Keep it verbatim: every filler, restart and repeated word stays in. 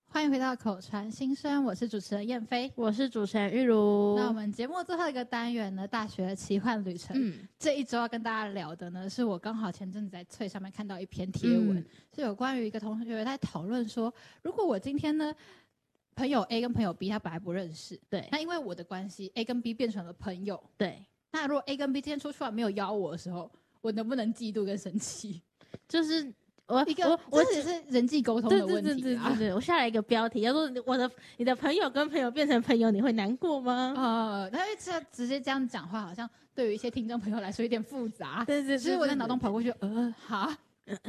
欢迎回到口传心声，我是主持人燕飞， 我是主持人玉如。 那我们节目最后一个单元呢，大学的奇幻旅程。嗯，这一周要跟大家聊的呢，是我刚好前阵子在脆上面看到一篇贴文，嗯、是有关于一个同学在讨论说，如果我今天呢，朋友 A 跟朋友 B 他本来不认识， 对， 那因为我的关系 ，A 跟 B 变成了朋友， 对， 那如果 A 跟 B 今天出去玩没有邀我的时候，我能不能嫉妒跟生气？ 就是。我一个我我只是人际沟通的问题、啊、 对对对对对对，我下来一个标题，叫做我的你的朋友跟朋友变成朋友，你会难过吗？ 呃，他这直接这样讲话，好像对于一些听众朋友来说有点复杂。 对对 对, 对, 对, 对， 所以我在脑中跑过去，呃，哈，